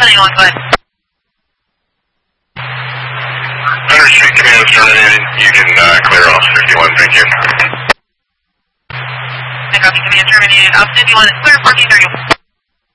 anyone, but... Center Street Command is terminated. You can clear off 51, thank you. Copy, Command terminated. Off 51 is clear, 1431.